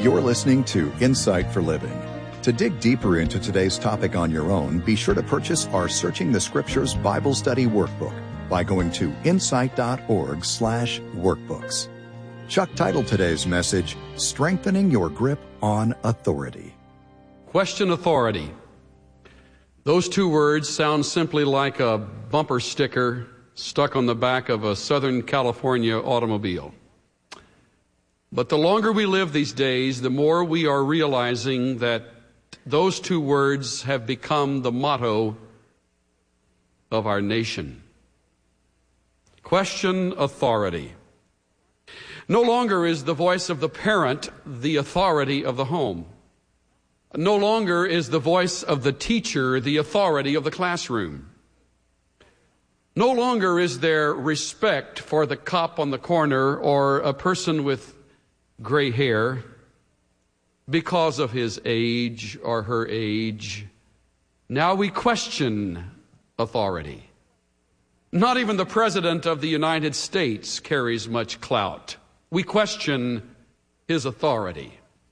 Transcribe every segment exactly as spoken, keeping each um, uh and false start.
You're listening to Insight for Living. To dig deeper into today's topic on your own, be sure to purchase our Searching the Scriptures Bible Study Workbook by going to insight.org slash workbooks. Chuck titled today's message, Strengthening Your Grip on Authority. Question authority. Those two words sound simply like a bumper sticker stuck on the back of a Southern California automobile. But the longer we live these days, the more we are realizing that those two words have become the motto of our nation. Question authority. No longer is the voice of the parent the authority of the home. No longer is the voice of the teacher the authority of the classroom. No longer is there respect for the cop on the corner or a person with gray hair because of his age or her age. Now we question authority. Not even the President of the United States carries much clout. We question his authority.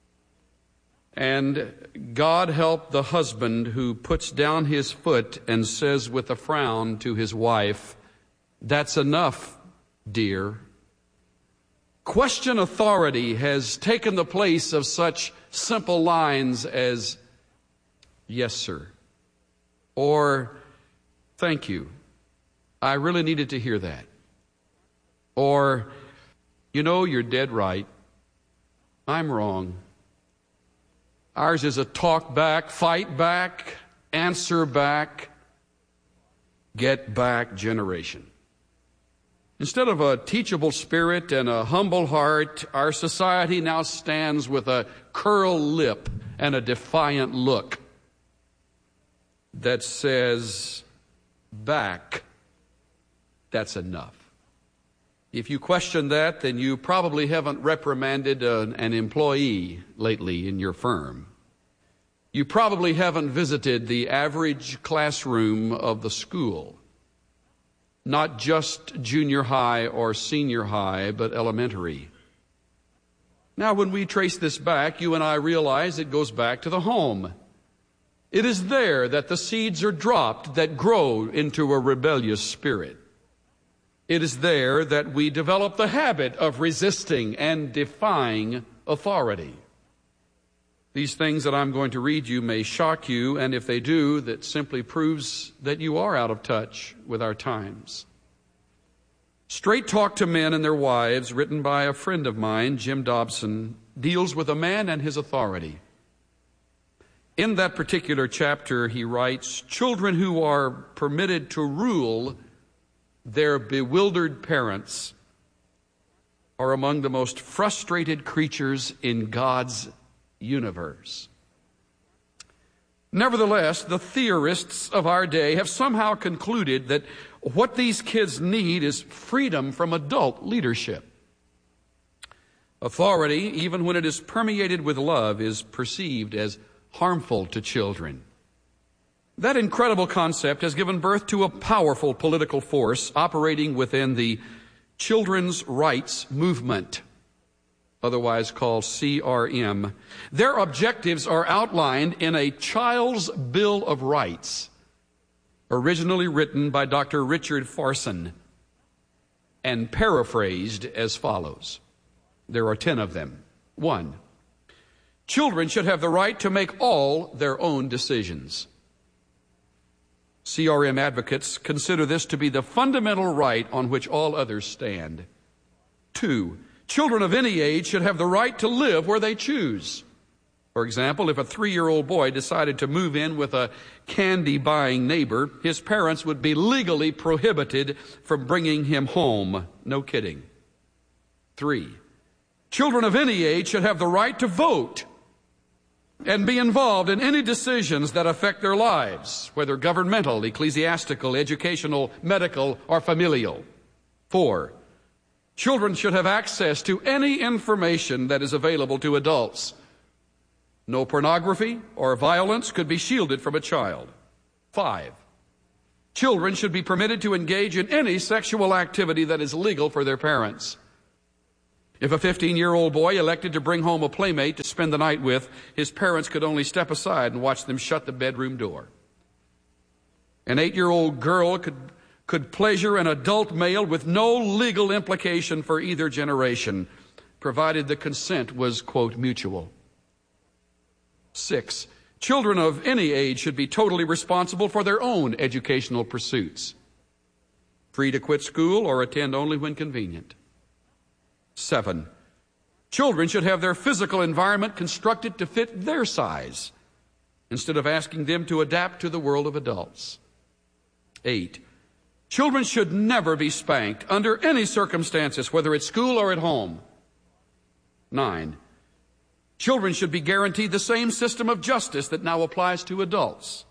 And God help the husband who puts down his foot and says with a frown to his wife, "That's enough, dear." Question authority has taken the place of such simple lines as, "Yes, sir," or "Thank you. I really needed to hear that," or, "You know, you're dead right. I'm wrong." Ours is a talk back, fight back, answer back, get back generation. Instead of a teachable spirit and a humble heart, our society now stands with a curled lip and a defiant look that says, "Back, that's enough." If you question that, then you probably haven't reprimanded an, an employee lately in your firm. You probably haven't visited the average classroom of the school. Not just junior high or senior high, but elementary. Now, when we trace this back, you and I realize it goes back to the home. It is there that the seeds are dropped that grow into a rebellious spirit. It is there that we develop the habit of resisting and defying authority. These things that I'm going to read you may shock you, and if they do, that simply proves that you are out of touch with our times. Straight Talk to Men and Their Wives, written by a friend of mine, Jim Dobson, deals with a man and his authority. In that particular chapter, he writes, "Children who are permitted to rule their bewildered parents are among the most frustrated creatures in God's universe." Nevertheless, the theorists of our day have somehow concluded that what these kids need is freedom from adult leadership. Authority, even when it is permeated with love, is perceived as harmful to children. That incredible concept has given birth to a powerful political force operating within the children's rights movement, otherwise called C R M. Their objectives are outlined in a Child's Bill of Rights, originally written by Doctor Richard Farson and paraphrased as follows. There are ten of them. One, children should have the right to make all their own decisions. C R M advocates consider this to be the fundamental right on which all others stand. Two, children of any age should have the right to live where they choose. For example, if a three-year-old boy decided to move in with a candy-buying neighbor, his parents would be legally prohibited from bringing him home. No kidding. Three, children of any age should have the right to vote and be involved in any decisions that affect their lives, whether governmental, ecclesiastical, educational, medical, or familial. Four, children should have access to any information that is available to adults. No pornography or violence could be shielded from a child. Five, children should be permitted to engage in any sexual activity that is legal for their parents. If a fifteen-year-old boy elected to bring home a playmate to spend the night with, his parents could only step aside and watch them shut the bedroom door. An eight-year-old girl could, could pleasure an adult male with no legal implication for either generation, provided the consent was, quote, mutual. Six, children of any age should be totally responsible for their own educational pursuits, free to quit school or attend only when convenient. Seven, children should have their physical environment constructed to fit their size instead of asking them to adapt to the world of adults. Eight, children should never be spanked under any circumstances, whether at school or at home. Nine, children should be guaranteed the same system of justice that now applies to adults.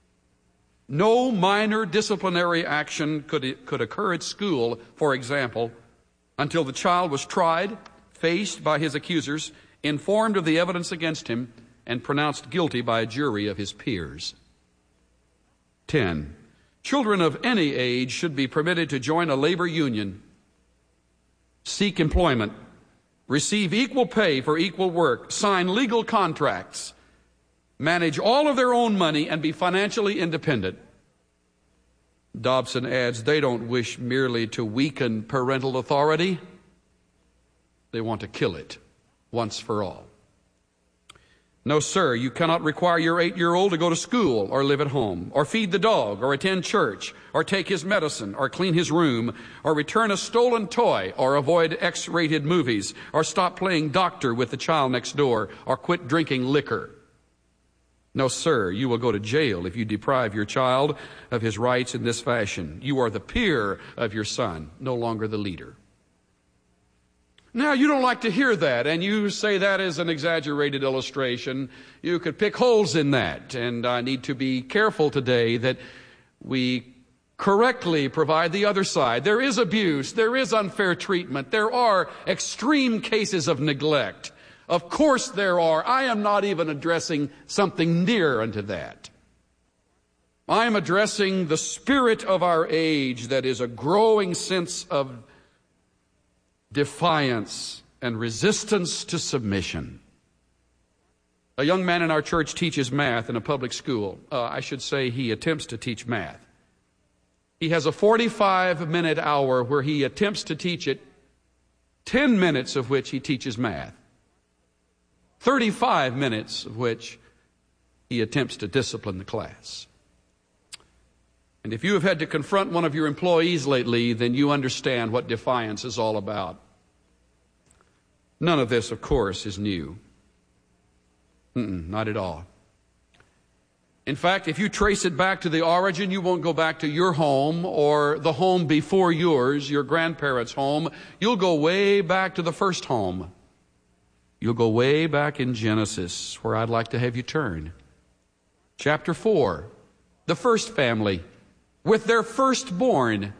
No minor disciplinary action could, could occur at school, for example, until the child was tried, faced by his accusers, informed of the evidence against him, and pronounced guilty by a jury of his peers. Ten, children of any age should be permitted to join a labor union, seek employment, receive equal pay for equal work, sign legal contracts, manage all of their own money, and be financially independent. Dobson adds, they don't wish merely to weaken parental authority. They want to kill it once for all. No, sir, you cannot require your eight-year-old to go to school or live at home or feed the dog or attend church or take his medicine or clean his room or return a stolen toy or avoid X-rated movies or stop playing doctor with the child next door or quit drinking liquor. No, sir, you will go to jail if you deprive your child of his rights in this fashion. You are the peer of your son, no longer the leader. Now, you don't like to hear that, and you say that is an exaggerated illustration. You could pick holes in that, and I need to be careful today that we correctly provide the other side. There is abuse, there is unfair treatment, there are extreme cases of neglect. Of course there are. I am not even addressing something near unto that. I am addressing the spirit of our age that is a growing sense of defiance and resistance to submission. A young man in our church teaches math in a public school. Uh, I should say he attempts to teach math. He has a forty-five minute hour where he attempts to teach it, ten minutes of which he teaches math. thirty-five minutes of which he attempts to discipline the class. And if you have had to confront one of your employees lately, then you understand what defiance is all about. None of this, of course, is new. Mm-mm, not at all. In fact, if you trace it back to the origin, you won't go back to your home or the home before yours, your grandparents' home. You'll go way back to the first home. You'll go way back in Genesis, where I'd like to have you turn. Chapter four, the first family, with their firstborn,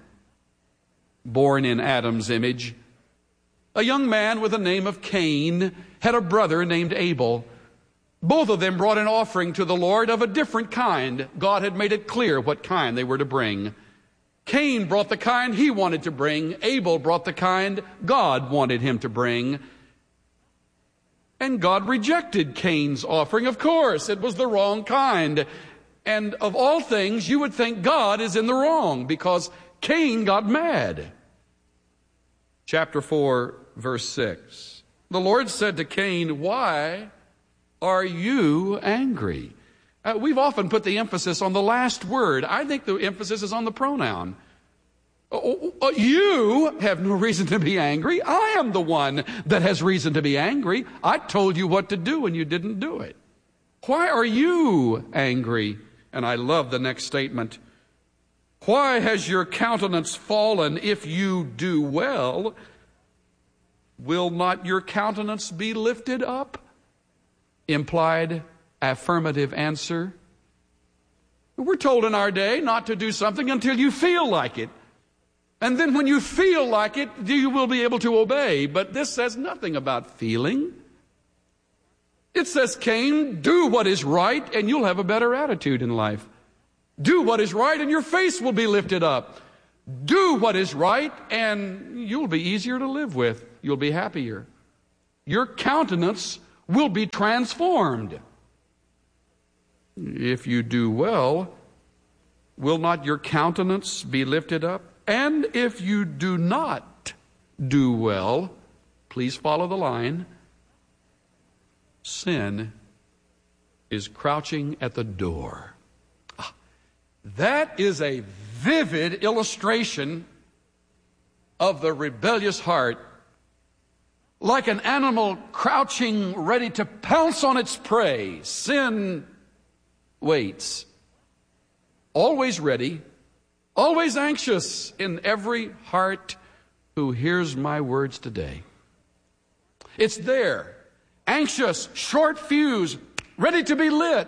born in Adam's image. A young man with the name of Cain had a brother named Abel. Both of them brought an offering to the Lord of a different kind. God had made it clear what kind they were to bring. Cain brought the kind he wanted to bring. Abel brought the kind God wanted him to bring. And God rejected Cain's offering. Of course, it was the wrong kind. And of all things, you would think God is in the wrong because Cain got mad. Chapter four, verse six. The Lord said to Cain, "Why are you angry?" Uh, we've often put the emphasis on the last word. I think the emphasis is on the pronoun. Oh, oh, you have no reason to be angry. I am the one that has reason to be angry. I told you what to do and you didn't do it. Why are you angry? And I love the next statement. Why has your countenance fallen? If you do well, will not your countenance be lifted up? Implied affirmative answer. We're told in our day not to do something until you feel like it. And then when you feel like it, you will be able to obey. But this says nothing about feeling. It says, Cain, do what is right and you'll have a better attitude in life. Do what is right and your face will be lifted up. Do what is right and you'll be easier to live with. you'll be happier. Your countenance will be transformed. If you do well, will not your countenance be lifted up? And if you do not do well, please follow the line. Sin is crouching at the door. Ah, that is a vivid illustration of the rebellious heart. Like an animal crouching ready to pounce on its prey, sin waits. Always ready, always anxious in every heart who hears my words today. It's there, anxious, short fuse, ready to be lit.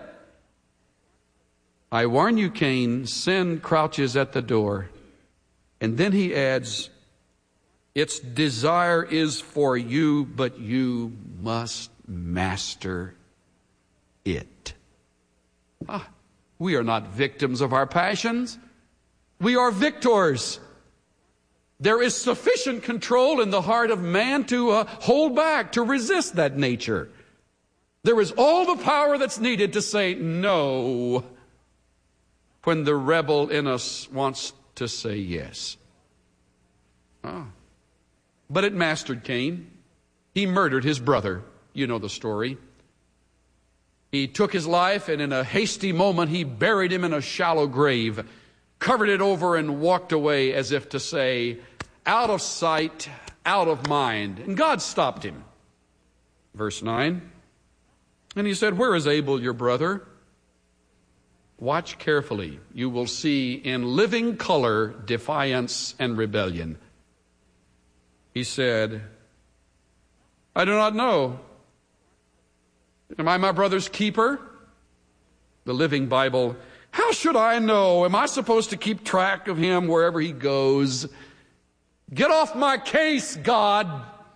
I warn you, Cain, sin crouches at the door. And then he adds, its desire is for you, but you must master it. Ah, we are not victims of our passions. We are victors. There is sufficient control in the heart of man to uh, hold back, to resist that nature. There is all the power that's needed to say no when the rebel in us wants to say yes. Ah. But it mastered Cain. He murdered his brother. You know the story. He took his life, and in a hasty moment, he buried him in a shallow grave, covered it over, and walked away as if to say, out of sight, out of mind. And God stopped him. Verse nine. And he said, where is Abel, your brother? Watch carefully. You will see in living color defiance and rebellion. He said, I do not know. Am I my brother's keeper? The Living Bible, how should I know? Am I supposed to keep track of him wherever he goes? Get off my case, God.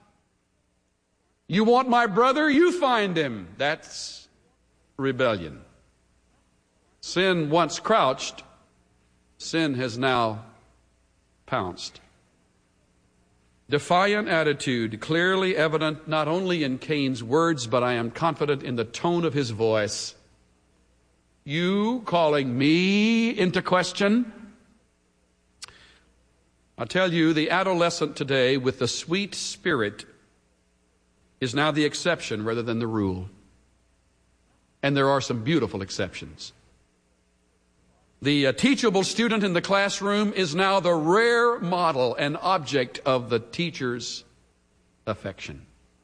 You want my brother? You find him. That's rebellion. Sin once crouched. Sin has now pounced. Defiant attitude, clearly evident not only in Cain's words, but I am confident in the tone of his voice. You calling me into question? I tell you, the adolescent today with the sweet spirit is now the exception rather than the rule. And there are some beautiful exceptions. The uh, teachable student in the classroom is now the rare model and object of the teacher's affection.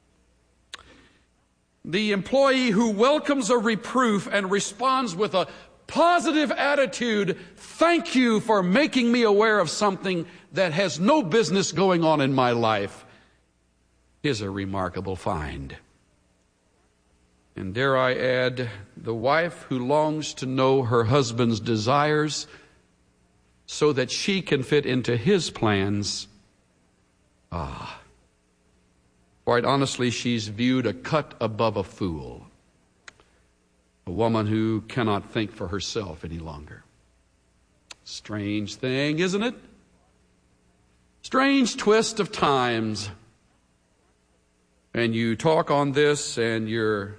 The employee who welcomes a reproof and responds with a positive attitude, thank you for making me aware of something that has no business going on in my life, is a remarkable find. And dare I add, the wife who longs to know her husband's desires so that she can fit into his plans. Ah, quite honestly, she's viewed a cut above a fool. A woman who cannot think for herself any longer. Strange thing, isn't it? Strange twist of times. And you talk on this and you're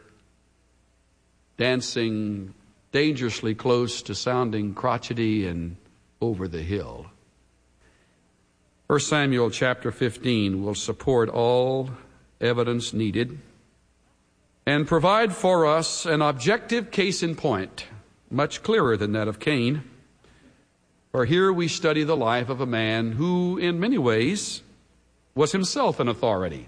dancing dangerously close to sounding crotchety and over the hill. First Samuel chapter fifteen will support all evidence needed and provide for us an objective case in point, much clearer than that of Cain. For here we study the life of a man who, in many ways, was himself an authority.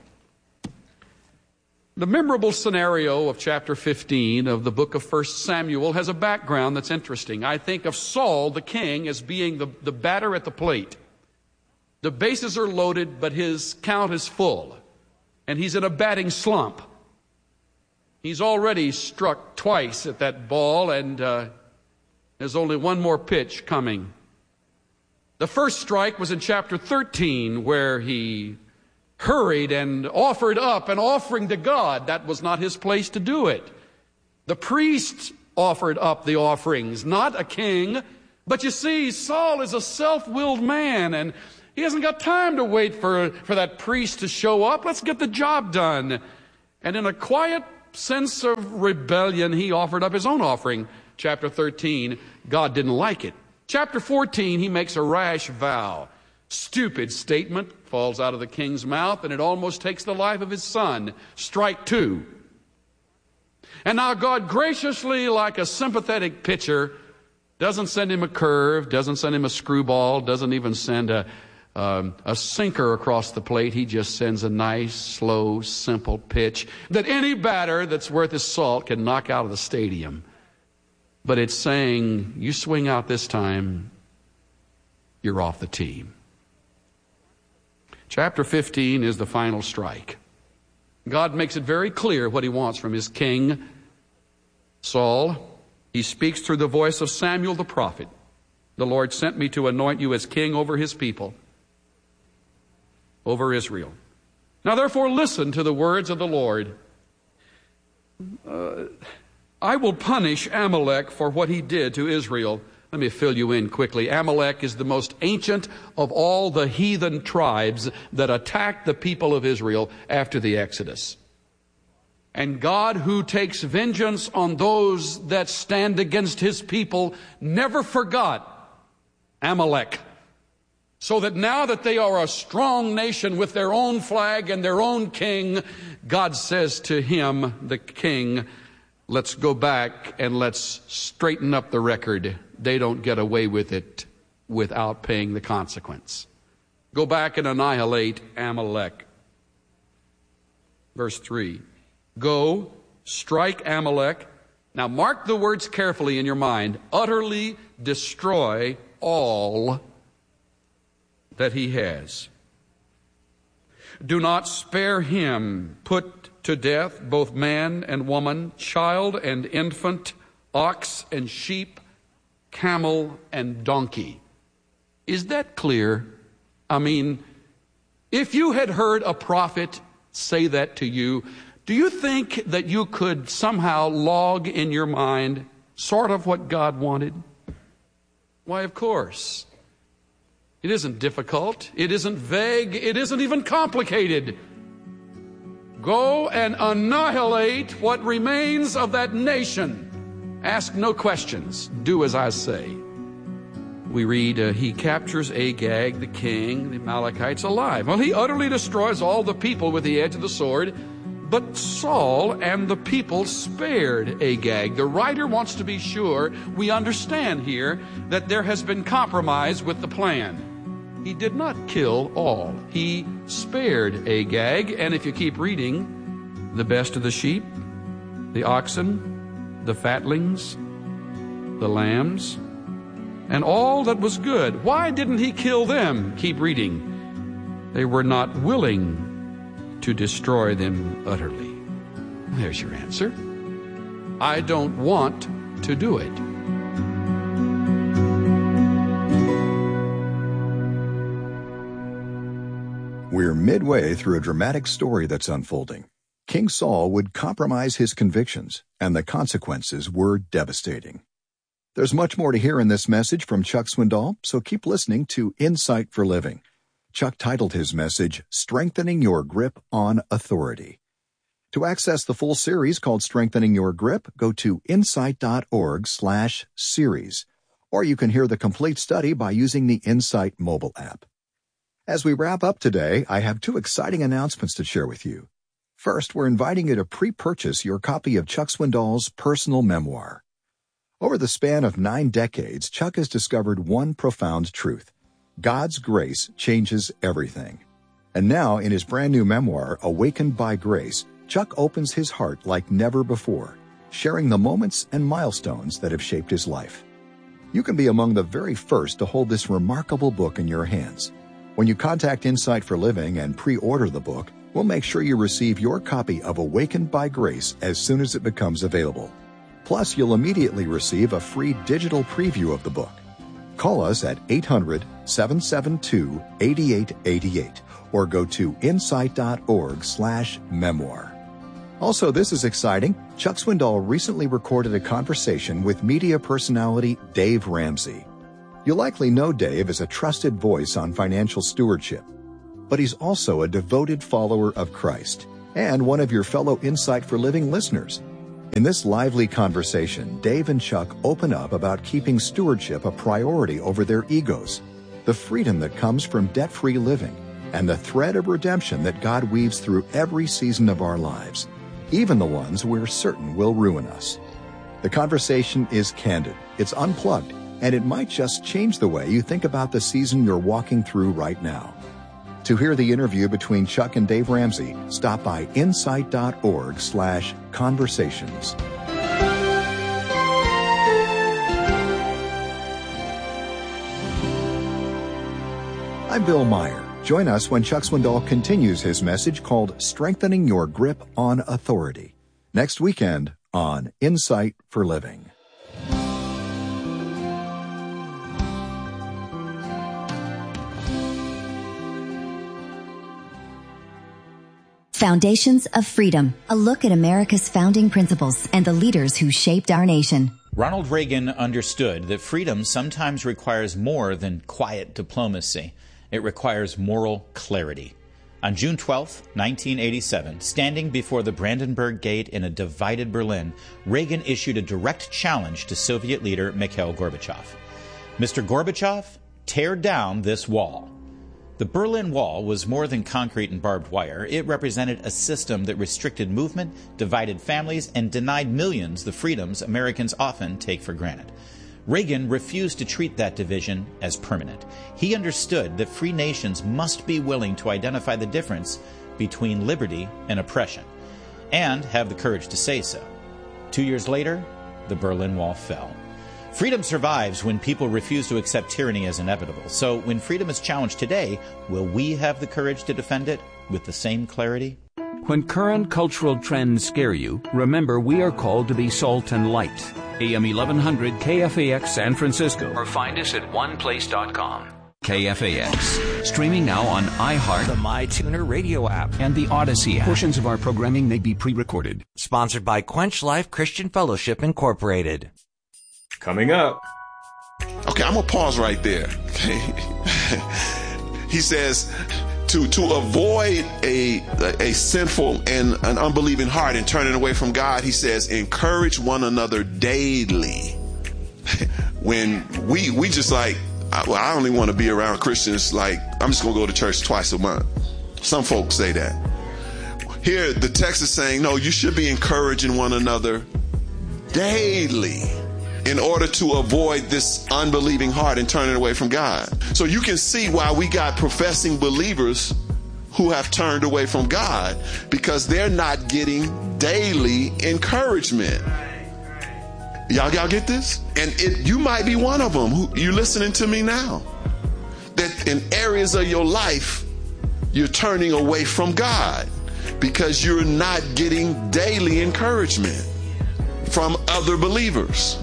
The memorable scenario of chapter fifteen of the book of First Samuel has a background that's interesting. I think of Saul, the king, as being the, the batter at the plate. The bases are loaded, but his count is full, and he's in a batting slump. He's already struck twice at that ball, and uh, there's only one more pitch coming. The first strike was in chapter thirteen, where he hurried and offered up an offering to God. That was not his place to do it. The priests offered up the offerings, not a king. But you see, Saul is a self-willed man, and He hasn't got time to wait for, for that priest to show up. Let's get the job done. And in a quiet sense of rebellion, he offered up his own offering. Chapter thirteen, God didn't like it. Chapter fourteen, he makes a rash vow. Stupid statement falls out of the king's mouth, and it almost takes the life of his son. Strike two. And now God graciously, like a sympathetic pitcher, doesn't send him a curve, doesn't send him a screwball, doesn't even send a, um, a sinker across the plate. He just sends a nice, slow, simple pitch that any batter that's worth his salt can knock out of the stadium. But it's saying, you swing out this time, you're off the team. Chapter fifteen is the final strike. God makes it very clear what he wants from his king, Saul. He speaks through the voice of Samuel the prophet. The Lord sent me to anoint you as king over his people, over Israel. Now therefore listen to the words of the Lord. Uh, I will punish Amalek for what he did to Israel. Let me fill you in quickly. Amalek is the most ancient of all the heathen tribes that attacked the people of Israel after the Exodus. And God, who takes vengeance on those that stand against his people, never forgot Amalek. So that now that they are a strong nation with their own flag and their own king, God says to him, the king, let's go back and let's straighten up the record. They don't get away with it without paying the consequence. Go back and annihilate Amalek. Verse three. Go, strike Amalek. Now mark the words carefully in your mind. Utterly destroy all that he has. Do not spare him. Put to death both man and woman, child and infant, ox and sheep, camel and donkey. Is that clear? I mean, if you had heard a prophet say that to you, do you think that you could somehow log in your mind sort of what God wanted? Why, of course. It isn't difficult. It isn't vague. It isn't even complicated. Go and annihilate what remains of that nation. Ask no questions. Do as I say. We read, uh, he captures Agag, the king, the Amalekites, alive. Well, he utterly destroys all the people with the edge of the sword. But Saul and the people spared Agag. The writer wants to be sure we understand here that there has been compromise with the plan. He did not kill all. He spared Agag. And if you keep reading, the best of the sheep, the oxen, the fatlings, the lambs, and all that was good. Why didn't he kill them? Keep reading. They were not willing to destroy them utterly. There's your answer. I don't want to do it. We're midway through a dramatic story that's unfolding. King Saul would compromise his convictions, and the consequences were devastating. There's much more to hear in this message from Chuck Swindoll, so keep listening to Insight for Living. Chuck titled his message, Strengthening Your Grip on Authority. To access the full series called Strengthening Your Grip, go to insight.org slash series, or you can hear the complete study by using the Insight mobile app. As we wrap up today, I have two exciting announcements to share with you. First, we're inviting you to pre-purchase your copy of Chuck Swindoll's personal memoir. Over the span of nine decades, Chuck has discovered one profound truth. God's grace changes everything. And now, in his brand new memoir, Awakened by Grace, Chuck opens his heart like never before, sharing the moments and milestones that have shaped his life. You can be among the very first to hold this remarkable book in your hands. When you contact Insight for Living and pre-order the book, we'll make sure you receive your copy of Awakened by Grace as soon as it becomes available. Plus, you'll immediately receive a free digital preview of the book. Call us at eight hundred, seven seven two, eight eight eight eight or go to insight.org slash memoir. Also, this is exciting. Chuck Swindoll recently recorded a conversation with media personality Dave Ramsey. You likely know Dave as a trusted voice on financial stewardship, but he's also a devoted follower of Christ and one of your fellow Insight for Living listeners. In this lively conversation, Dave and Chuck open up about keeping stewardship a priority over their egos, the freedom that comes from debt-free living, and the thread of redemption that God weaves through every season of our lives, even the ones we're certain will ruin us. The conversation is candid, it's unplugged, and it might just change the way you think about the season you're walking through right now. To hear the interview between Chuck and Dave Ramsey, stop by insight.org slash conversations. I'm Bill Meyer. Join us when Chuck Swindoll continues his message called Strengthening Your Grip on Authority, next weekend on Insight for Living. Foundations of Freedom, a look at America's founding principles and the leaders who shaped our nation. Ronald Reagan understood that freedom sometimes requires more than quiet diplomacy. It requires moral clarity. On June twelfth, nineteen eighty-seven, standing before the Brandenburg Gate in a divided Berlin, Reagan issued a direct challenge to Soviet leader Mikhail Gorbachev. Mister Gorbachev, tear down this wall. The Berlin Wall was more than concrete and barbed wire. It represented a system that restricted movement, divided families, and denied millions the freedoms Americans often take for granted. Reagan refused to treat that division as permanent. He understood that free nations must be willing to identify the difference between liberty and oppression, and have the courage to say so. Two years later, the Berlin Wall fell. Freedom survives when people refuse to accept tyranny as inevitable. So when freedom is challenged today, will we have the courage to defend it with the same clarity? When current cultural trends scare you, remember we are called to be salt and light. A M eleven hundred K F A X San Francisco, or find us at one place dot com. K F A X, streaming now on iHeart, the MyTuner radio app, and the Odyssey app. Portions of our programming may be pre-recorded. Sponsored by Quench Life Christian Fellowship, Incorporated. Coming up. Okay, I'm going to pause right there. Okay. He says to to avoid a, a sinful and an unbelieving heart and turning away from God, he says, encourage one another daily. When we we just like, I, well, I don't even want to be around Christians, like, I'm just going to go to church twice a month. Some folks say that. Here, the text is saying, no, you should be encouraging one another daily, in order to avoid this unbelieving heart and turning away from God. So you can see why we got professing believers who have turned away from God, because they're not getting daily encouragement. Y'all, y'all get this? And it, you might be one of them. Who, you listening to me now? That in areas of your life, you're turning away from God because you're not getting daily encouragement from other believers.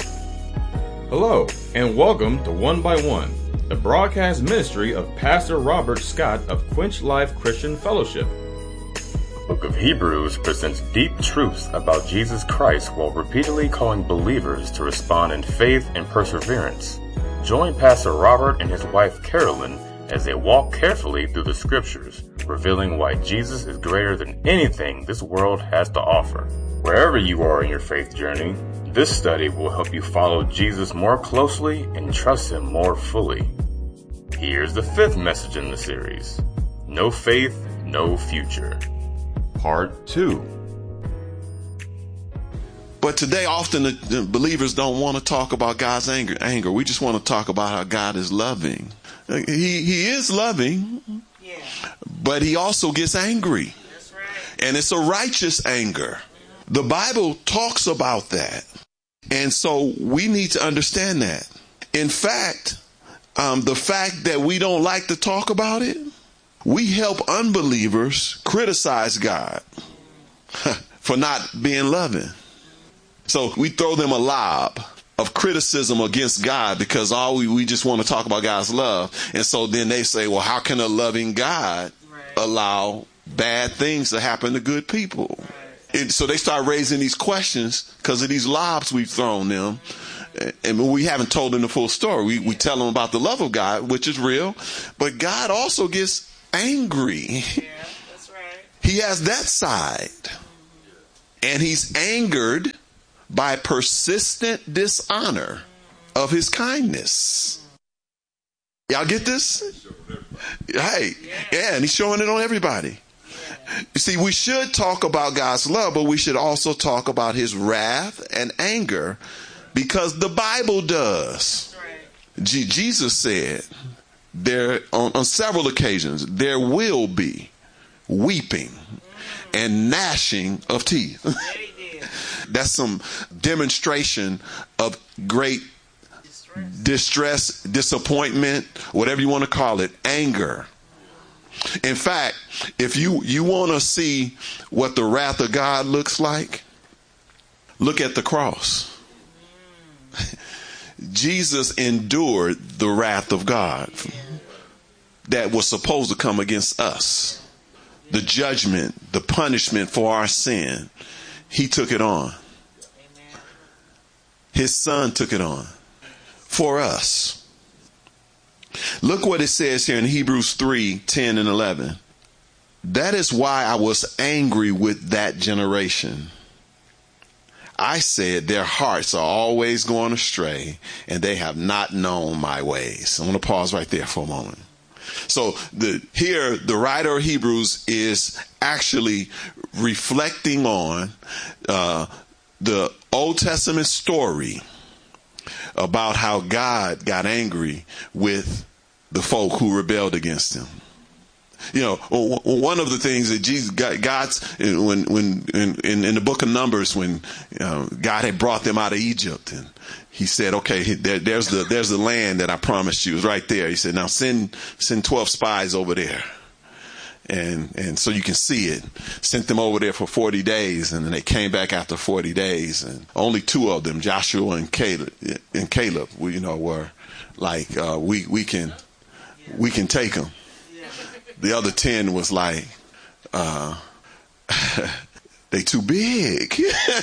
Hello, and welcome to One by One, the broadcast ministry of Pastor Robert Scott of Quench Life Christian Fellowship. The book of Hebrews presents deep truths about Jesus Christ while repeatedly calling believers to respond in faith and perseverance. Join Pastor Robert and his wife Carolyn as they walk carefully through the scriptures, revealing why Jesus is greater than anything this world has to offer. Wherever you are in your faith journey, this study will help you follow Jesus more closely and trust him more fully. Here's the fifth message in the series: No Faith, No Future. Part two. But today, often the, the believers don't want to talk about God's anger. Anger. We just want to talk about how God is loving. He he is loving, yeah, but he also gets angry. That's right. And it's a righteous anger. The Bible talks about that. And so we need to understand that. In fact, um, the fact that we don't like to talk about it, we help unbelievers criticize God for not being loving. So we throw them a lob of criticism against God because all we, we just want to talk about God's love. And so then they say, well, how can a loving God allow bad things to happen to good people? And so they start raising these questions because of these lobs we've thrown them. And we haven't told them the full story. We, we tell them about the love of God, which is real. But God also gets angry. Yeah, that's right. He has that side. And he's angered by persistent dishonor of his kindness. Y'all get this? Hey, yeah, and he's showing it on everybody. You see, we should talk about God's love, but we should also talk about his wrath and anger, because the Bible does. G- Jesus said there on, on several occasions, there will be weeping and gnashing of teeth. That's some demonstration of great distress, disappointment, whatever you want to call it, anger. In fact, if you, you want to see what the wrath of God looks like, look at the cross. Jesus endured the wrath of God that was supposed to come against us. The judgment, the punishment for our sin, he took it on. His son took it on for us. Look what it says here in Hebrews three, ten and eleven. That is why I was angry with that generation. I said their hearts are always going astray and they have not known my ways. I'm going to pause right there for a moment. So the here, the writer of Hebrews is actually reflecting on uh, the Old Testament story about how God got angry with the folk who rebelled against him. You know, one of the things that Jesus, God's, when, when, in, in the book of Numbers, when uh, God had brought them out of Egypt, and he said, okay, there, there's the, there's the land that I promised you. It's right there. He said, now send, send twelve spies over there. And, and so you can see it. Sent them over there for forty days, and then they came back after forty days, and only two of them, Joshua and Caleb, and Caleb, you know, were like, uh, we, we can, we can take them. The other ten was like, uh, they too big.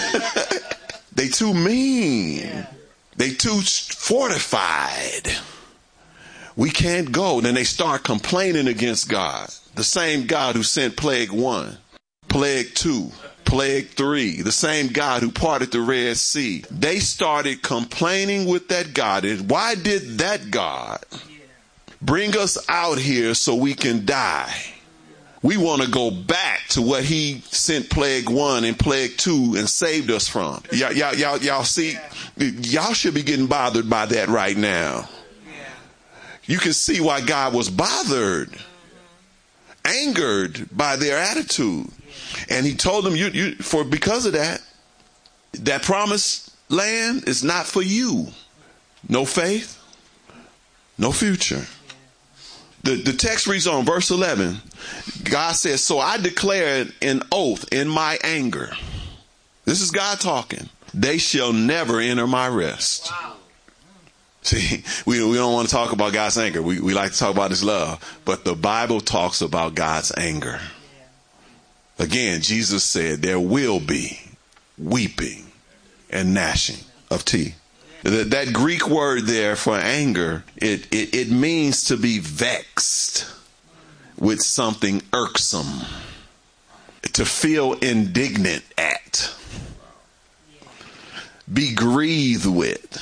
They too mean. They too fortified. We can't go. Then they start complaining against God. The same God who sent plague one, plague two, plague three, the same God who parted the Red Sea. They started complaining with that God. And why did that God bring us out here so we can die? We want to go back to what he sent plague one and plague two and saved us from. Y'all, y'all, y'all, y'all see, y'all should be getting bothered by that right now. You can see why God was bothered, angered by their attitude. And he told them, you, you, for because of that, that promised land is not for you. No faith, no future. The, the text reads on verse eleven. God says, so I declared an oath in my anger. This is God talking. They shall never enter my rest. Wow. See, we, we don't want to talk about God's anger. We, we like to talk about his love. But the Bible talks about God's anger. Again, Jesus said there will be weeping and gnashing of teeth. That, that Greek word there for anger, it, it, it means to be vexed with something irksome, to feel indignant at, be grieved with.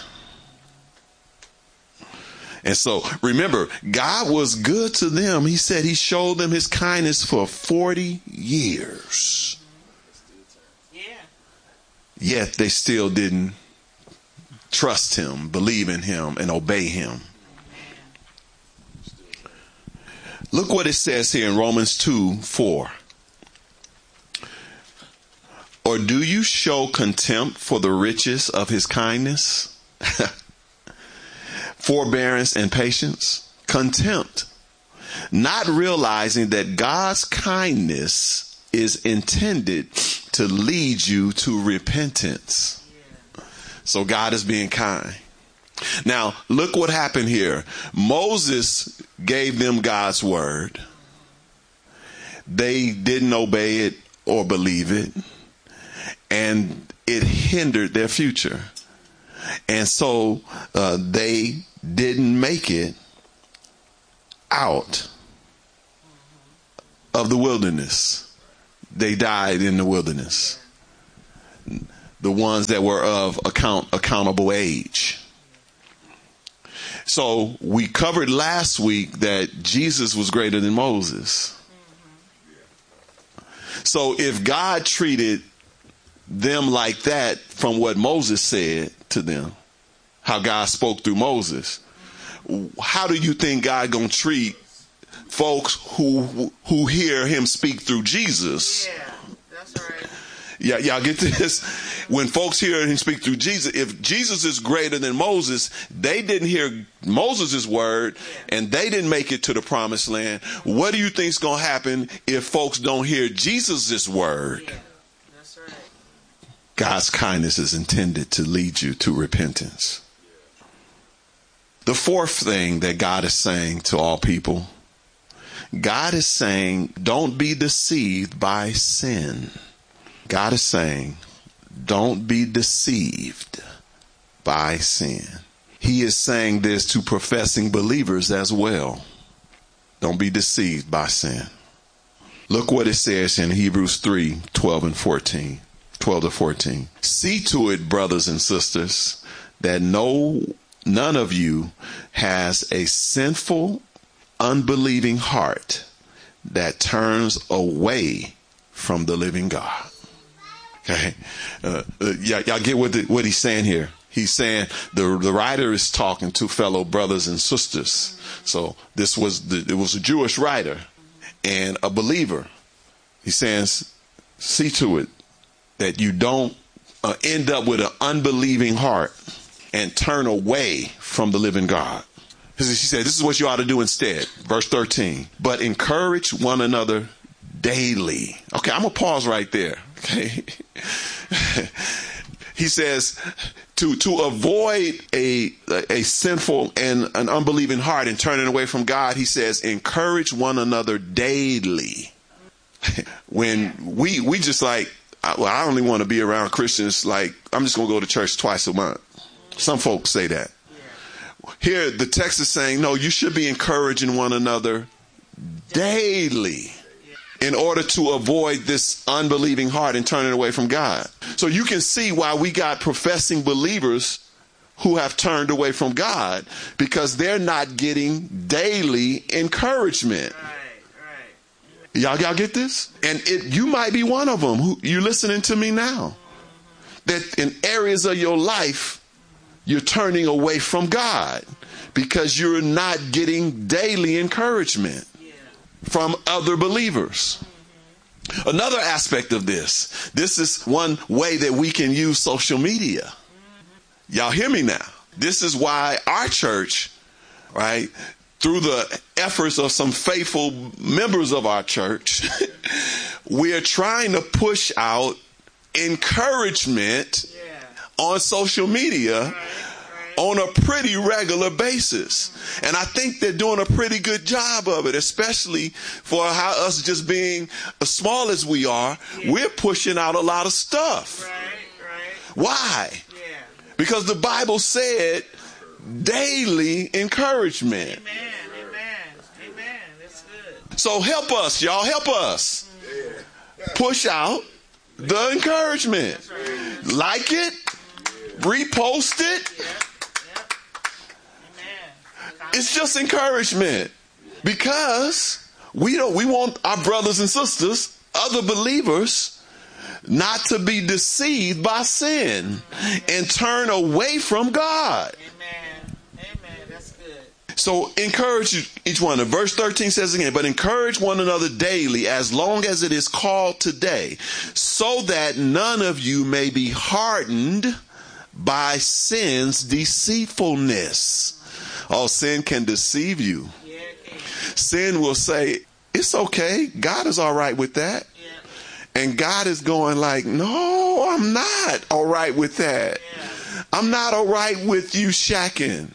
And so remember, God was good to them. He said he showed them his kindness for forty years. Yeah. Yet they still didn't trust him, believe in him, and obey him. Look what it says here in Romans two four. Or do you show contempt for the riches of his kindness, forbearance, and patience? Contempt, not realizing that God's kindness is intended to lead you to repentance. So God is being kind. Now, look what happened here. Moses gave them God's word. They didn't obey it or believe it, and it hindered their future. And so uh, they didn't make it out of the wilderness. They died in the wilderness. The ones that were of account accountable age. So we covered last week that Jesus was greater than Moses. So if God treated them like that from what Moses said to them, how God spoke through Moses, how do you think God gonna treat folks who who hear him speak through Jesus? Yeah, that's right. Yeah, y'all get this? When folks hear him speak through Jesus, if Jesus is greater than Moses, they didn't hear Moses' word and they didn't make it to the promised land. What do you think is going to happen if folks don't hear Jesus' word? Yeah, that's right. God's kindness is intended to lead you to repentance. The fourth thing that God is saying to all people, God is saying, don't be deceived by sin. God is saying, don't be deceived by sin. He is saying this to professing believers as well. Don't be deceived by sin. Look what it says in Hebrews three, twelve and fourteen. twelve to fourteen. See to it, brothers and sisters, that no none of you has a sinful, unbelieving heart that turns away from the living God. Okay, uh, uh, y'all, y'all get what, the, what he's saying here. He's saying the the writer is talking to fellow brothers and sisters. So this was the, it was a Jewish writer and a believer. He says, see to it that you don't uh, end up with an unbelieving heart and turn away from the living God. He said, this is what you ought to do instead. Verse thirteen. But encourage one another daily. Okay, I'm gonna pause right there. Okay. He says to to avoid a a sinful and an unbelieving heart and turning away from God, he says encourage one another daily. When we we just like, well, I only want to be around Christians, like I'm just gonna go to church twice a month. Some folks say that. Here the text is saying, no, you should be encouraging one another daily, in order to avoid this unbelieving heart and turning away from God. So you can see why we got professing believers who have turned away from God, because they're not getting daily encouragement. Right, right. Y'all, y'all get this? And it, you might be one of them who you're listening to me now. That in areas of your life, you're turning away from God because you're not getting daily encouragement from other believers. Mm-hmm. Another aspect of this, this is one way that we can use social media. Mm-hmm. Y'all hear me now? This is why our church, right, through the efforts of some faithful members of our church, we are trying to push out encouragement yeah. on social media. Right. On a pretty regular basis. And I think they're doing a pretty good job of it, especially for how us just being as small as we are, yeah. we're pushing out a lot of stuff. Right, right. Why? Yeah. Because the Bible said daily encouragement. Amen, amen, amen. That's good. So help us, y'all, help us. Push out the encouragement. That's right. Like it, repost it. Yeah. It's just encouragement, because we don't, we want our brothers and sisters, other believers, not to be deceived by sin and turn away from God. Amen. Amen. That's good. So encourage each one. And verse thirteen says again, but encourage one another daily as long as it is called today, so that none of you may be hardened by sin's deceitfulness. Oh, sin can deceive you. Yeah, okay. Sin will say, it's okay. God is all right with that. Yeah. And God is going like, no, I'm not all right with that. Yeah. I'm not all right with you shacking.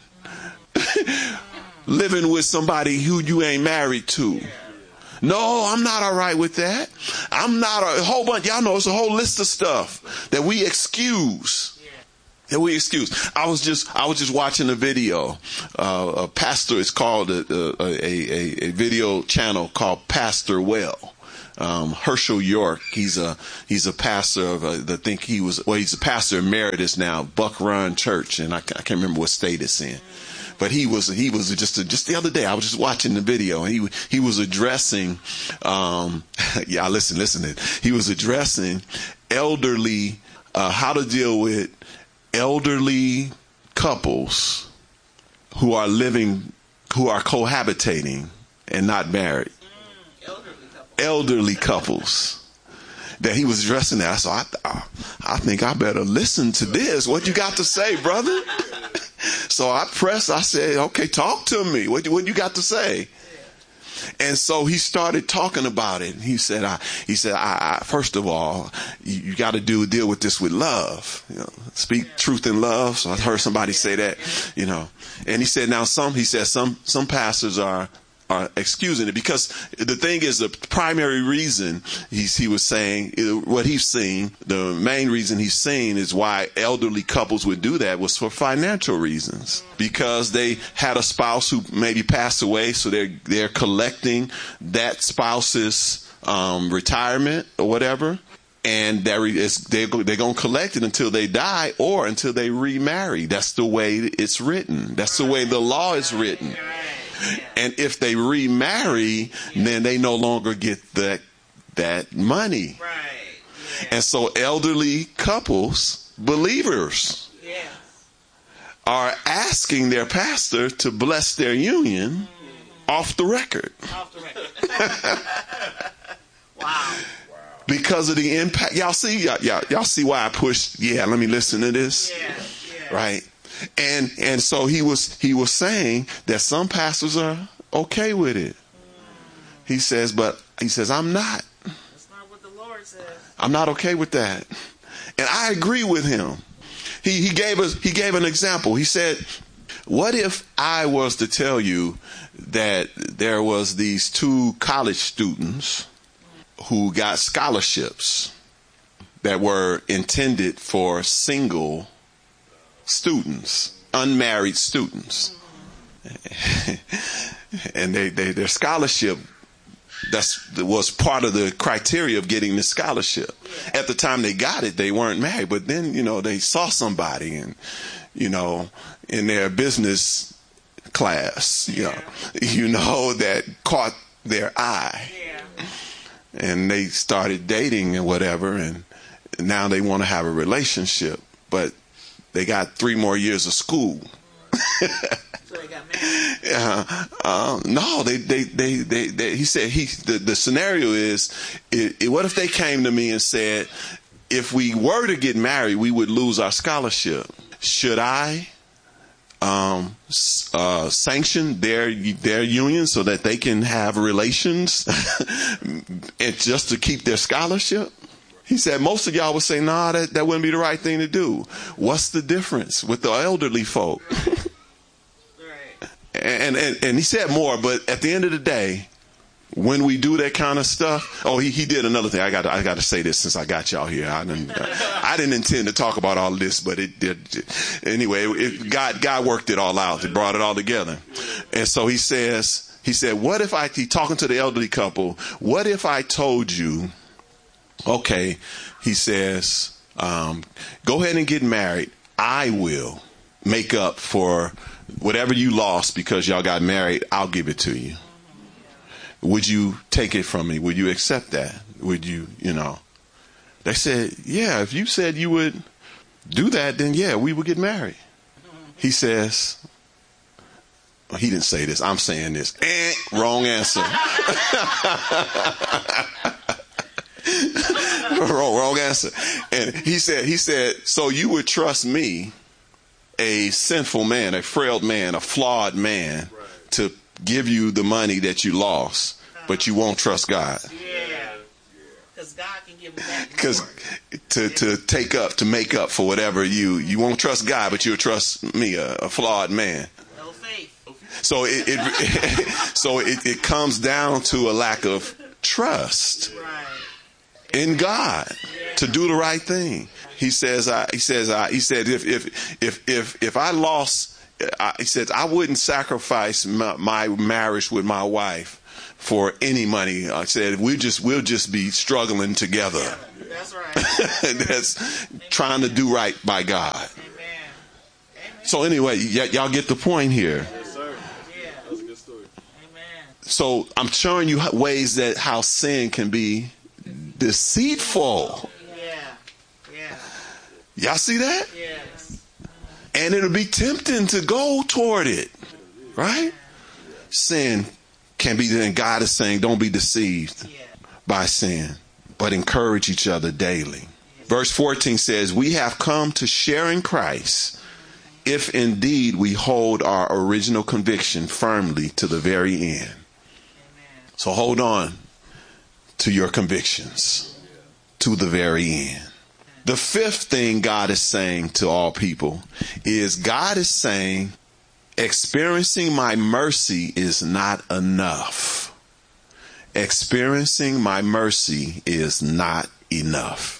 Living with somebody who you ain't married to. Yeah. No, I'm not all right with that. I'm not a, a whole bunch. Y'all know it's a whole list of stuff that we excuse. Yeah. Yeah, we excuse. I was just I was just watching a video. Uh, a pastor. It's called a a, a a video channel called Pastor Well. Um, Herschel York. He's a he's a pastor of a, I think he was well he's a pastor emeritus now, Buck Run Church, and I, I can't remember what state it's in. But he was he was just a, just the other day I was just watching the video, and he he was addressing um, yeah listen listen he was addressing elderly uh, how to deal with elderly couples who are living, who are cohabitating and not married. Mm, elderly couples. Elderly couples. That he was addressing that. So I, I, I think I better listen to this. What you got to say, brother? So I pressed, I said, okay, talk to me. What, what you got to say? And so he started talking about it. He said, I, he said, I, I first of all, you, you got to do, deal with this with love, you know, speak truth in love. So I heard somebody say that, you know, and he said, now some, he said, some, some pastors are, are excusing it because the thing is the primary reason he's, he was saying what he's seeing, the main reason he's saying is why elderly couples would do that was for financial reasons, because they had a spouse who maybe passed away. So they're, they're collecting that spouse's, um, retirement or whatever. And they're, they're, they're going to collect it until they die or until they remarry. That's the way it's written. That's the way the law is written. And if they remarry, then they no longer get that that money. Right. Yeah. And so elderly couples, believers, yeah, are asking their pastor to bless their union mm-hmm. off the record. Off the record. Wow. Because of the impact. Y'all see, y'all, y'all, y'all see why I pushed, yeah, let me listen to this. Yeah. Yeah. Right. And and so he was he was saying that some pastors are okay with it. He says, but he says, I'm not. That's not what the Lord says. I'm not okay with that. And I agree with him. He he gave us he gave an example. He said, what if I was to tell you that there was these two college students who got scholarships that were intended for single students, unmarried students, and they, they their scholarship that's was part of the criteria of getting the scholarship. At the time they got it, they weren't married, but then you know they saw somebody, and you know in their business class, you know, you know that caught their eye, and they started dating and whatever, and now they want to have a relationship, but they got three more years of school. So they got married? Uh, uh, no, they, they, they, they, they, he said, he, the, the scenario is, it, it, what if they came to me and said, if we were to get married, we would lose our scholarship. Should I, um, uh, sanction their, their union so that they can have relations and just to keep their scholarship? He said, most of y'all would say, nah, that, that wouldn't be the right thing to do. What's the difference with the elderly folk? Right. and, and, and he said more, but at the end of the day, when we do that kind of stuff, oh, he, he did another thing. I got I got to say this since I got y'all here. I didn't, I didn't intend to talk about all of this, but it did. Anyway, it, God, God worked it all out. He brought it all together. And so he says, he said, what if I, he talking to the elderly couple, what if I told you, okay, he says, um, go ahead and get married. I will make up for whatever you lost because y'all got married. I'll give it to you. Would you take it from me? Would you accept that? Would you, you know? They said, yeah, if you said you would do that, then yeah, we would get married. He says, he didn't say this. I'm saying this. Eh, wrong answer. wrong, wrong answer. And he said, he said, so you would trust me, a sinful man, a frail man, a flawed man, right, to give you the money that you lost, but you won't trust God. Yeah. Because God can give it back. Because to, to take up, to make up for whatever you, you won't trust God, but you'll trust me, a, a flawed man. No faith. So it, it so it, it comes down to a lack of trust. Right. In God, to to do the right thing. He says, uh, he says, uh, he said, if, if, if, if, if I lost, uh, he says, I wouldn't sacrifice my, my marriage with my wife for any money. I said, we just, we'll just be struggling together. Yeah, that's right. That's trying to do right by God. Amen. Amen. So anyway, y- y'all get the point here. Yes, sir. Yeah. That's a good story. Amen. So I'm showing you ways that how sin can be deceitful. Yeah. Yeah. Y'all see that? Yes. And it'll be tempting to go toward it. Right? Sin can be, then God is saying, don't be deceived Yeah. by sin, but encourage each other daily. Verse fourteen says, we have come to share in Christ if indeed we hold our original conviction firmly to the very end. Amen. So hold on to your convictions to the very end. The fifth thing God is saying to all people is God is saying, experiencing my mercy is not enough. Experiencing my mercy is not enough.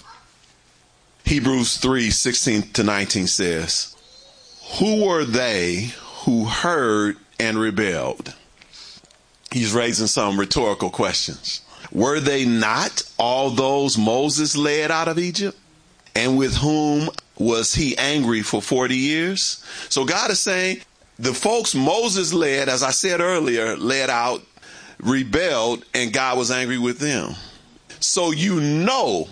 Hebrews three sixteen to nineteen says, who were they who heard and rebelled? He's raising some rhetorical questions. Were they not all those Moses led out of Egypt? And with whom was he angry for forty years? So God is saying the folks Moses led, as I said earlier, led out, rebelled, and God was angry with them. So you know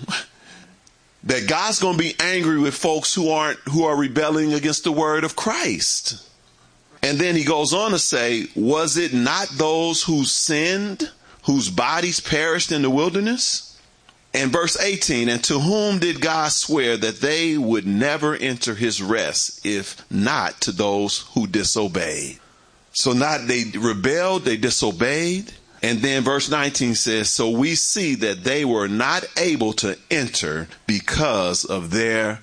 that God's going to be angry with folks who aren't, who are rebelling against the word of Christ. And then he goes on to say, was it not those who sinned, whose bodies perished in the wilderness? And verse eighteen, and to whom did God swear that they would never enter his rest, if not to those who disobeyed? So not they rebelled, they disobeyed. And then verse nineteen says, so we see that they were not able to enter because of their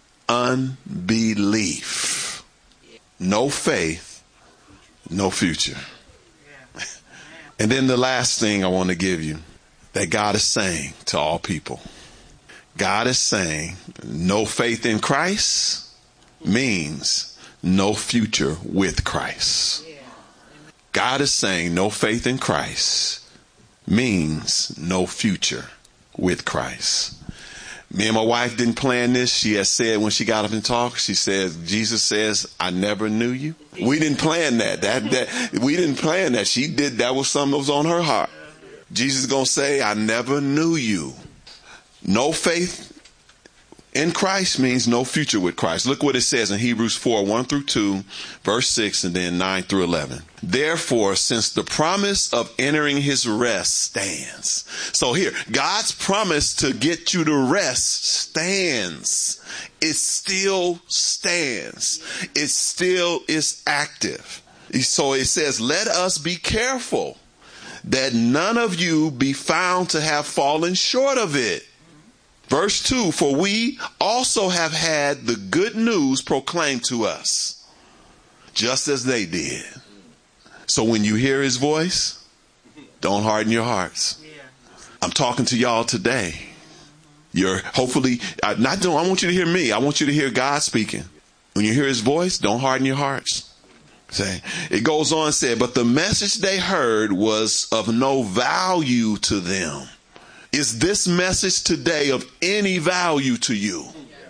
unbelief. No faith, no future. And then the last thing I want to give you that God is saying to all people. God is saying no faith in Christ means no future with Christ. God is saying no faith in Christ means no future with Christ. Me and my wife didn't plan this. She has said when she got up and talked, she said, Jesus says, I never knew you. We didn't plan that. That, that we didn't plan that. She did. That was something that was on her heart. Jesus is going to say, I never knew you. No faith in Christ means no future with Christ. Look what it says in Hebrews four, one through two, verse six, and then nine through eleven. Therefore, since the promise of entering his rest stands. So here, God's promise to get you to rest stands. It still stands. It still is active. So it says, let us be careful that none of you be found to have fallen short of it. Verse two, for we also have had the good news proclaimed to us, just as they did. So when you hear his voice, don't harden your hearts. I'm talking to y'all today. You're hopefully, I, not doing, I want you to hear me. I want you to hear God speaking. When you hear his voice, don't harden your hearts. Say, it goes on and said, but the message they heard was of no value to them. Is this message today of any value to you?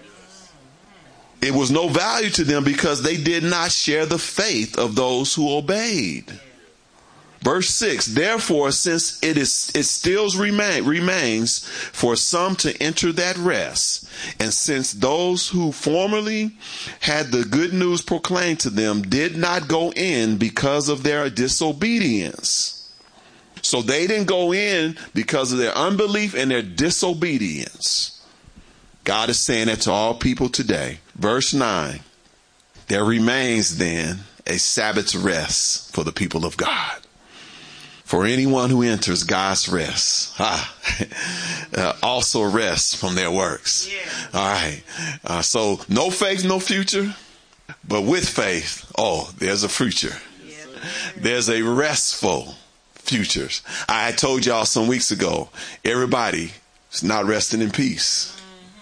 It was no value to them because they did not share the faith of those who obeyed. Verse six, therefore, since it is it still remain, remains for some to enter that rest, and since those who formerly had the good news proclaimed to them did not go in because of their disobedience. So they didn't go in because of their unbelief and their disobedience. God is saying that to all people today. Verse nine, there remains then a Sabbath's rest for the people of God. For anyone who enters God's rest, ah, uh, also rests from their works. Yeah. All right. Uh, so no faith, no future, but with faith, oh, there's a future. Yeah. There's a restful future. I told y'all some weeks ago, everybody is not resting in peace.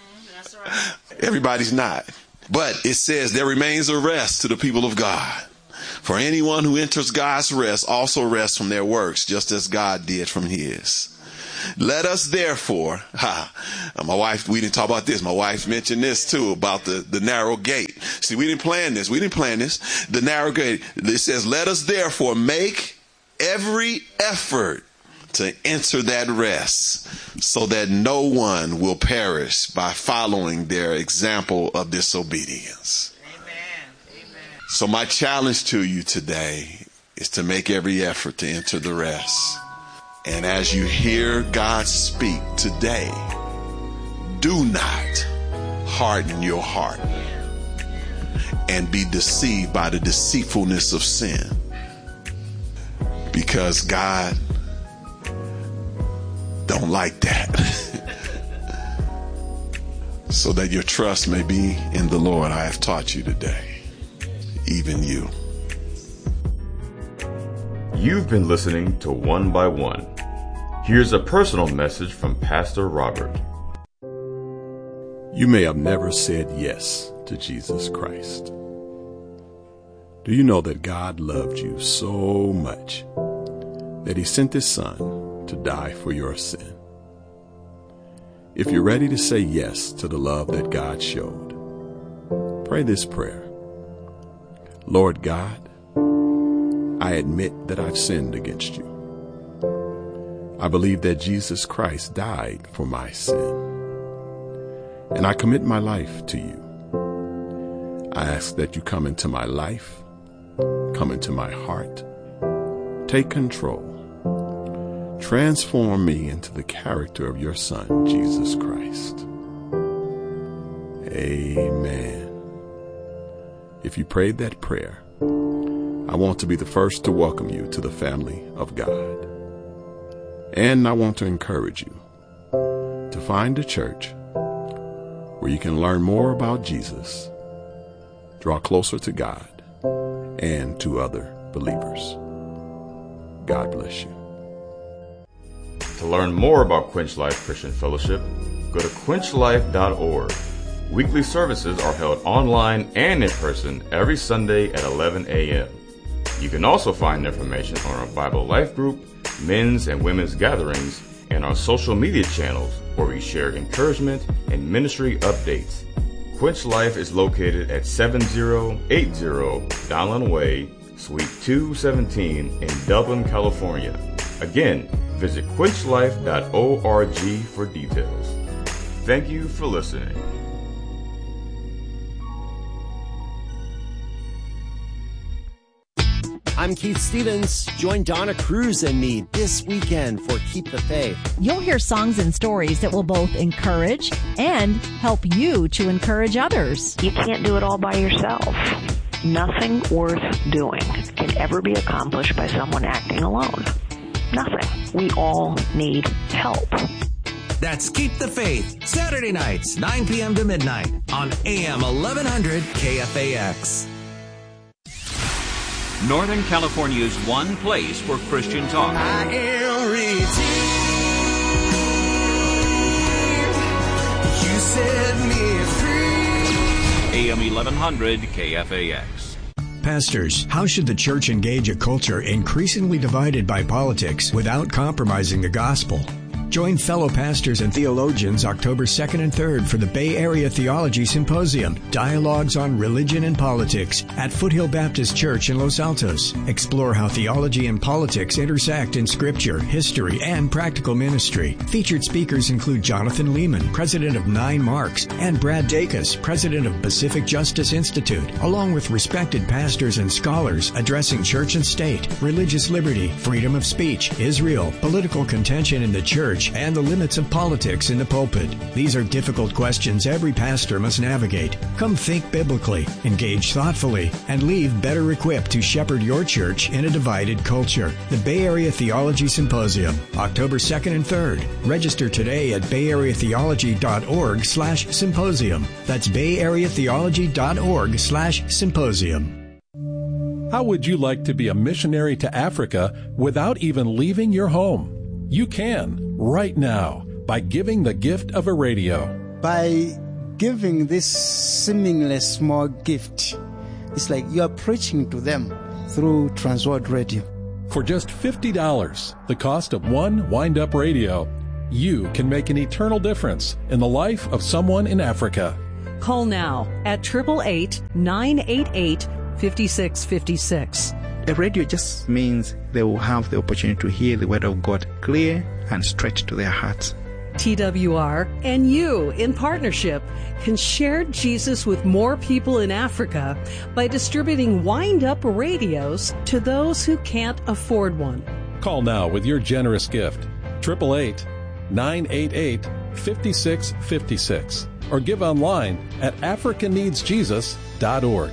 Everybody's not. But it says there remains a rest to the people of God. For anyone who enters God's rest also rests from their works, just as God did from his. Let us therefore, ha, my wife, we didn't talk about this. My wife mentioned this too, about the, the narrow gate. See, we didn't plan this. We didn't plan this. The narrow gate. It says, let us therefore make every effort to enter that rest, so that no one will perish by following their example of disobedience. Amen. Amen. So my challenge to you today is to make every effort to enter the rest. And as you hear God speak today, do not harden your heart and be deceived by the deceitfulness of sin. Because God don't like that. So that your trust may be in the Lord, I have taught you today, even you. You've been listening to One by One. Here's a personal message from Pastor Robert. You may have never said yes to Jesus Christ. Do you know that God loved you so much that he sent his son to die for your sin? If you're ready to say yes to the love that God showed, pray this prayer. Lord God, I admit that I've sinned against you. I believe that Jesus Christ died for my sin, and I commit my life to you. I ask that you come into my life, come into my heart, take control, transform me into the character of your Son, Jesus Christ. Amen. If you prayed that prayer, I want to be the first to welcome you to the family of God. And I want to encourage you to find a church where you can learn more about Jesus, draw closer to God, and to other believers. God bless you. To learn more about Quench Life Christian Fellowship, go to quench life dot org. Weekly services are held online and in person every Sunday at eleven a.m. You can also find information on our Bible Life group, men's and women's gatherings, and our social media channels where we share encouragement and ministry updates. Quench Life is located at seventy eighty Donlin Way, Suite two seventeen in Dublin, California. Again, visit quench life dot org for details. Thank you for listening. I'm Keith Stevens. Join Donna Cruz and me this weekend for Keep the Faith. You'll hear songs and stories that will both encourage and help you to encourage others. You can't do it all by yourself. Nothing worth doing can ever be accomplished by someone acting alone. Nothing. We all need help. That's Keep the Faith, Saturday nights, nine p.m. to midnight on A M eleven hundred K F A X. Northern California's one place for Christian talk. I am redeemed. You set me free. A M eleven hundred K F A X. Pastors, how should the church engage a culture increasingly divided by politics without compromising the gospel? Join fellow pastors and theologians October second and third for the Bay Area Theology Symposium, Dialogues on Religion and Politics at Foothill Baptist Church in Los Altos. Explore how theology and politics intersect in scripture, history, and practical ministry. Featured speakers include Jonathan Lehman, president of Nine Marks, and Brad Dacus, president of Pacific Justice Institute, along with respected pastors and scholars addressing church and state, religious liberty, freedom of speech, Israel, political contention in the church, and the limits of politics in the pulpit. These are difficult questions every pastor must navigate. Come think biblically, engage thoughtfully, and leave better equipped to shepherd your church in a divided culture. The Bay Area Theology Symposium, October second and third. Register today at bay area theology dot org slash symposium. That's bay area theology dot org slash symposium. How would you like to be a missionary to Africa without even leaving your home? You can, right now, by giving the gift of a radio. By giving this seemingly small gift, it's like you are preaching to them through Transworld Radio. For just fifty dollars, the cost of one wind-up radio, you can make an eternal difference in the life of someone in Africa. Call now at eight eight eight, nine eight eight, five six five six. The radio just means they will have the opportunity to hear the word of God clear and straight to their hearts. T W R and you, in partnership, can share Jesus with more people in Africa by distributing wind-up radios to those who can't afford one. Call now with your generous gift, eight eight eight, nine eight eight, five six five six, or give online at africa needs jesus dot org.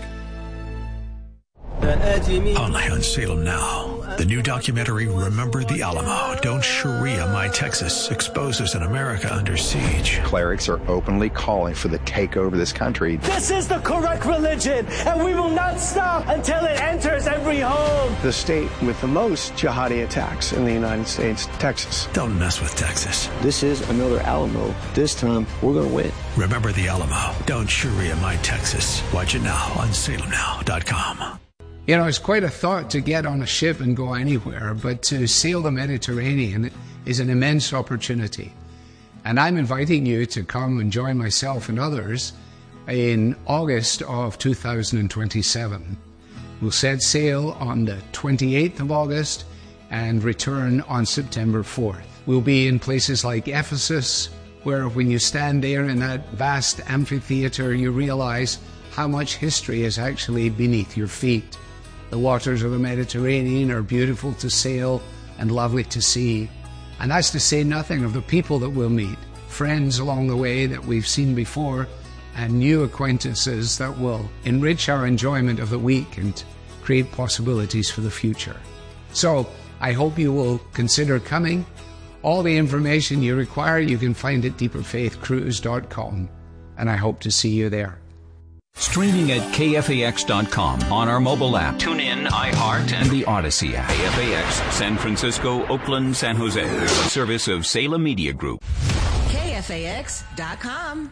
Only on Salem Now. The new documentary, Remember the Alamo, Don't Sharia My Texas, exposes an America under siege. Clerics are openly calling for the takeover of this country. This is the correct religion, and we will not stop until it enters every home. The state with the most jihadi attacks in the United States, Texas. Don't mess with Texas. This is another Alamo. This time, we're going to win. Remember the Alamo, Don't Sharia My Texas. Watch it now on salem now dot com. You know, it's quite a thought to get on a ship and go anywhere, but to sail the Mediterranean is an immense opportunity. And I'm inviting you to come and join myself and others in August of two thousand twenty-seven. We'll set sail on the twenty-eighth of August and return on September fourth. We'll be in places like Ephesus, where when you stand there in that vast amphitheater, you realize how much history is actually beneath your feet. The waters of the Mediterranean are beautiful to sail and lovely to see. And that's to say nothing of the people that we'll meet, friends along the way that we've seen before, and new acquaintances that will enrich our enjoyment of the week and create possibilities for the future. So I hope you will consider coming. All the information you require you can find at deeper faith cruise dot com, and I hope to see you there. Streaming at K F A X dot com, on our mobile app, TuneIn, iHeart, and the Odyssey app. K F A X, San Francisco, Oakland, San Jose. A service of Salem Media Group. K F A X dot com.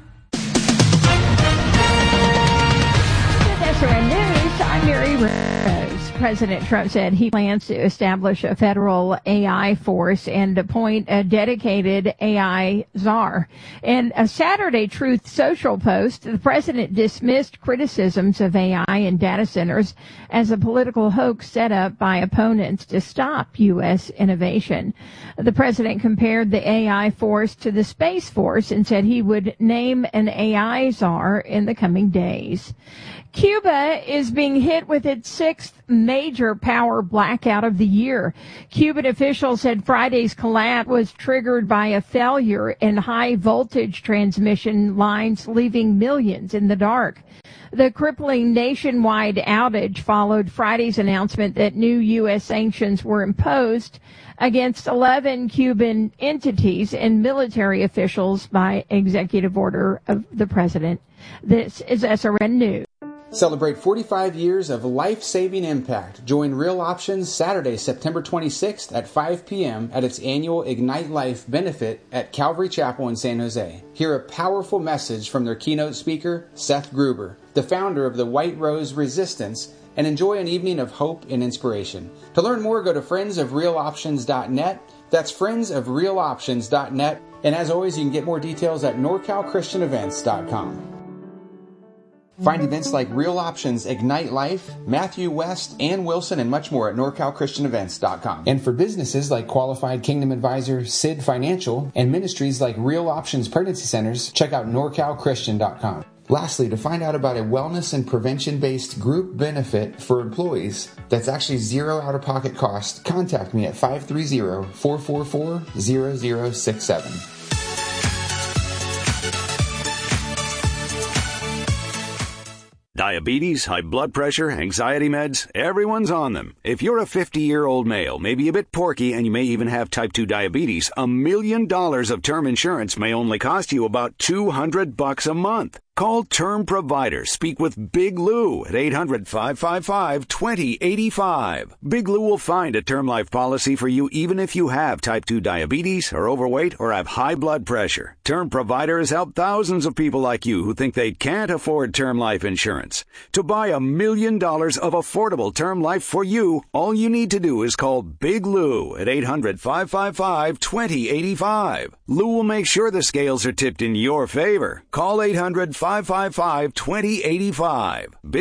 S R N News, I'm Mary Rose. President Trump said he plans to establish a federal A I force and appoint a dedicated A I czar. In a Saturday Truth Social post, the president dismissed criticisms of A I and data centers as a political hoax set up by opponents to stop U S innovation. The president compared the A I force to the Space Force and said he would name an A I czar in the coming days. Cuba is being hit with its sixth major power blackout of the year. Cuban officials said Friday's collapse was triggered by a failure in high voltage transmission lines, leaving millions in the dark. The crippling nationwide outage followed Friday's announcement that new U S sanctions were imposed against eleven Cuban entities and military officials by executive order of the president. This is S R N News. Celebrate forty-five years of life-saving impact. Join Real Options Saturday, September twenty-sixth at five p.m. at its annual Ignite Life benefit at Calvary Chapel in San Jose. Hear a powerful message from their keynote speaker, Seth Gruber, the founder of the White Rose Resistance, and enjoy an evening of hope and inspiration. To learn more, go to friends of real options dot net. That's friends of real options dot net. And as always, you can get more details at nor cal christian events dot com. Find events like Real Options, Ignite Life, Matthew West, Ann Wilson, and much more at nor cal christian events dot com. And for businesses like Qualified Kingdom Advisor, S I D Financial, and ministries like Real Options Pregnancy Centers, check out nor cal christian dot com. Lastly, to find out about a wellness and prevention-based group benefit for employees that's actually zero out-of-pocket cost, contact me at five three zero, four four four, zero zero six seven. Diabetes, high blood pressure, anxiety meds, everyone's on them. If you're a fifty-year-old male, maybe a bit porky, and you may even have type two diabetes, a million dollars of term insurance may only cost you about two hundred bucks a month. Call Term Provider. Speak with Big Lou at eight hundred, five five five, two zero eight five. Big Lou will find a term life policy for you even if you have type two diabetes, are overweight, or have high blood pressure. Term Provider has helped thousands of people like you who think they can't afford term life insurance. To buy a million dollars of affordable term life for you, all you need to do is call Big Lou at eight hundred, five five five, two zero eight five. Lou will make sure the scales are tipped in your favor. Call eight hundred, five five five, two zero eight five.